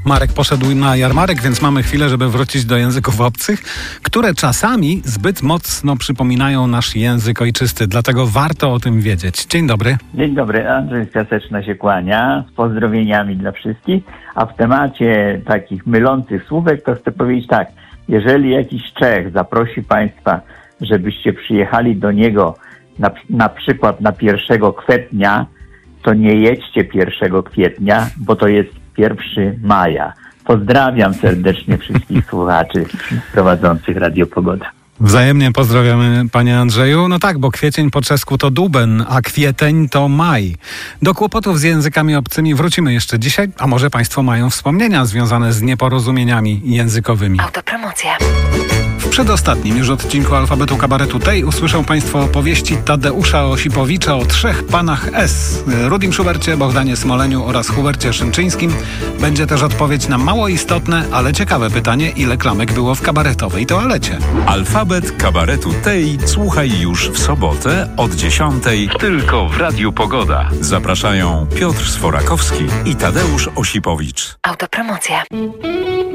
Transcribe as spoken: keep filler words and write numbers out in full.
Marek poszedł na jarmarek, więc mamy chwilę, żeby wrócić do języków obcych, które czasami zbyt mocno przypominają nasz język ojczysty. Dlatego warto o tym wiedzieć. Dzień dobry. Dzień dobry, Andrzej Piaseczna się kłania, z pozdrowieniami dla wszystkich. A w temacie takich mylących słówek to chcę powiedzieć tak. Jeżeli jakiś Czech zaprosi Państwa, żebyście przyjechali do niego na, na przykład na pierwszego kwietnia, to nie jedźcie pierwszego kwietnia, bo to jest pierwszego maja. Pozdrawiam serdecznie wszystkich słuchaczy prowadzących Radio Pogoda. Wzajemnie pozdrawiamy, panie Andrzeju. No tak, bo kwiecień po czesku to duben, a kwieteń to maj. Do kłopotów z językami obcymi wrócimy jeszcze dzisiaj, a może państwo mają wspomnienia związane z nieporozumieniami językowymi. Autopromocja. W przedostatnim już odcinku Alfabetu Kabaretu tej usłyszą państwo opowieści Tadeusza Osipowicza o trzech panach S. Rudim Schubercie, Bohdanie Smoleniu oraz Hubercie Szymczyńskim. Będzie też odpowiedź na mało istotne, ale ciekawe pytanie, ile klamek było w kabaretowej toalecie. Alfabet Kabaretu tej słuchaj już w sobotę od dziesiątej tylko w Radiu Pogoda. Zapraszają Piotr Sforakowski i Tadeusz Osipowicz. Autopromocja.